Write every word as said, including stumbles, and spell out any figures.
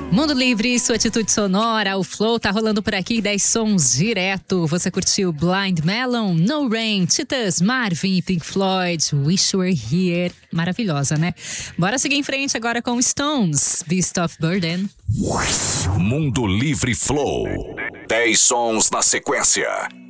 Mundo Livre, sua atitude sonora, o Flow tá rolando por aqui, dez sons direto. Você curtiu Blind Melon, No Rain, Titãs, Marvin, Pink Floyd, Wish You Were Here. Maravilhosa, né? Bora seguir em frente agora com Stones, Beast of Burden. Mundo Livre Flow, dez sons na sequência.